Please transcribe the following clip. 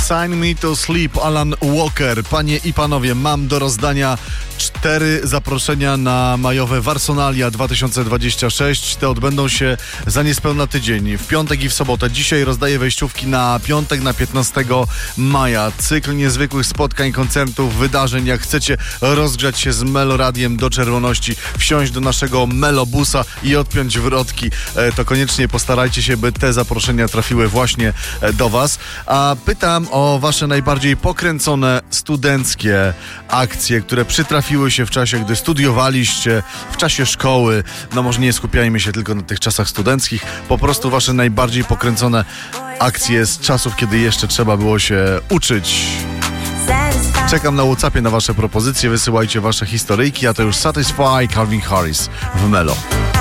Sign Me to Sleep, Alan Walker. Panie i panowie, mam do rozdania 4 zaproszenia na majowe Warsonalia 2026. Te odbędą się za niespełna tydzień, w piątek i w sobotę. Dzisiaj rozdaję wejściówki na piątek, na 15 maja. Cykl niezwykłych spotkań, koncertów, wydarzeń. Jak chcecie rozgrzać się z Meloradiem do czerwoności, wsiąść do naszego Melobusa i odpiąć wrotki, to koniecznie postarajcie się, by te zaproszenia trafiły właśnie do was. A pytam o wasze najbardziej pokręcone studenckie akcje, które przytrafiły się w czasie, gdy studiowaliście, w czasie szkoły. No może nie skupiajmy się tylko na tych czasach studenckich, po prostu wasze najbardziej pokręcone akcje z czasów, kiedy jeszcze trzeba było się uczyć. Czekam na WhatsAppie na wasze propozycje, wysyłajcie wasze historyjki, a to już Satisfy, Calvin Harris w Melo.